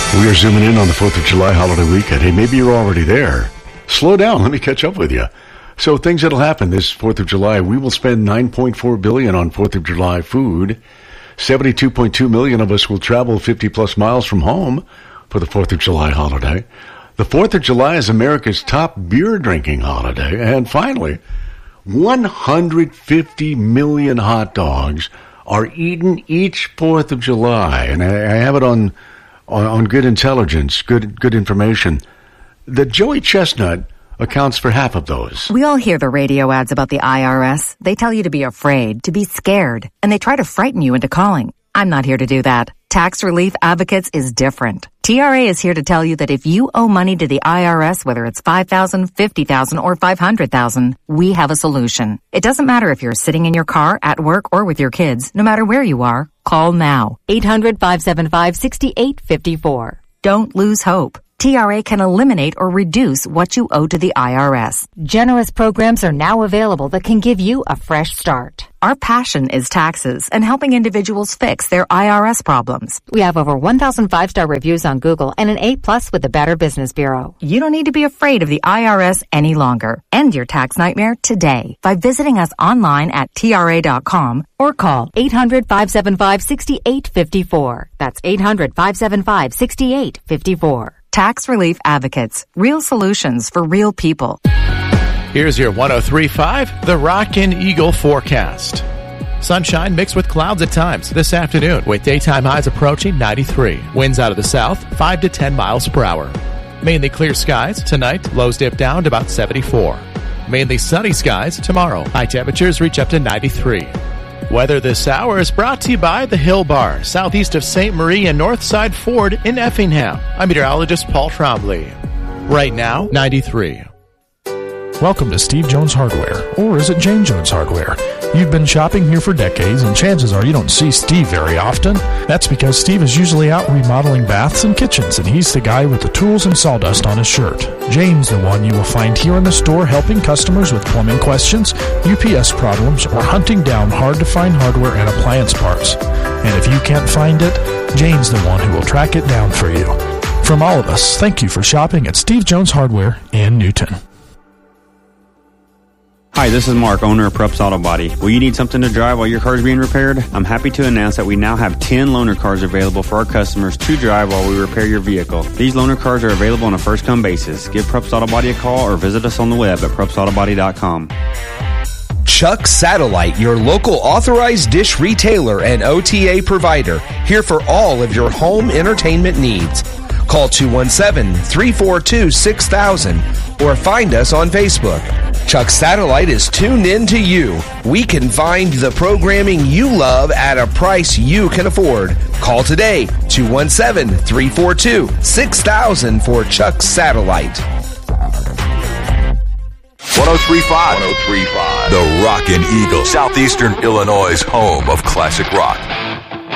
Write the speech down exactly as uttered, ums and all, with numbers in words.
We are zooming in on the fourth of July holiday weekend. Hey, maybe you're already there. Slow down. Let me catch up with you. So things that'll happen this fourth of July, we will spend nine point four billion dollars on fourth of July food. seventy-two point two million of us will travel fifty plus miles from home for the fourth of July holiday. The fourth of July is America's top beer drinking holiday. And finally, one hundred fifty million hot dogs are eaten each fourth of July. And I, I have it on, on on good intelligence, good good information. The Joey Chestnut accounts for half of those. We all hear the radio ads about the I R S. They tell you to be afraid, to be scared, and they try to frighten you into calling. I'm not here to do that. Tax Relief Advocates is different. T R A is here to tell you that if you owe money to the I R S, whether it's five thousand dollars, fifty thousand dollars, or five hundred thousand dollars, we have a solution. It doesn't matter if you're sitting in your car, at work, or with your kids. No matter where you are, call now. eight hundred, five seven five, six eight five four. Don't lose hope. T R A can eliminate or reduce what you owe to the I R S. Generous programs are now available that can give you a fresh start. Our passion is taxes and helping individuals fix their I R S problems. We have over one thousand five-star reviews on Google and an A plus with the Better Business Bureau. You don't need to be afraid of the I R S any longer. End your tax nightmare today by visiting us online at T R A dot com or call eight hundred, five seven five, six eight five four. That's eight hundred, five seven five, six eight five four. Tax Relief Advocates. Real solutions for real people. Here's your one oh three point five, The Rockin' Eagle forecast. Sunshine mixed with clouds at times this afternoon, with daytime highs approaching ninety-three. Winds out of the south, five to ten miles per hour. Mainly clear skies. Tonight, lows dip down to about seventy-four. Mainly sunny skies tomorrow. High temperatures reach up to ninety-three. Weather this hour is brought to you by the Hill Bar, southeast of Saint Marie and Northside Ford in Effingham. I'm meteorologist Paul Trombley. Right now, ninety-three. Welcome to Steve Jones Hardware, or is it Jane Jones Hardware? You've been shopping here for decades, and chances are you don't see Steve very often. That's because Steve is usually out remodeling baths and kitchens, and he's the guy with the tools and sawdust on his shirt. Jane's the one you will find here in the store helping customers with plumbing questions, U P S problems, or hunting down hard-to-find hardware and appliance parts. And if you can't find it, Jane's the one who will track it down for you. From all of us, thank you for shopping at Steve Jones Hardware in Newton. Hi, this is Mark, owner of Prups Auto Body. Will you need something to drive while your car is being repaired? I'm happy to announce that we now have ten loaner cars available for our customers to drive while we repair your vehicle. These loaner cars are available on a first-come basis. Give Prups Auto Body a call or visit us on the web at prups auto body dot com. Chuck Satellite, your local authorized dish retailer and O T A provider, here for all of your home entertainment needs. Call two one seven, three four two, six thousand or find us on Facebook. Chuck Satellite is tuned in to you. We can find the programming you love at a price you can afford. Call today, two one seven, three four two, six thousand for Chuck Satellite. one oh three point five. one oh three point five. The Rockin' Eagle, Southeastern Illinois' home of classic rock.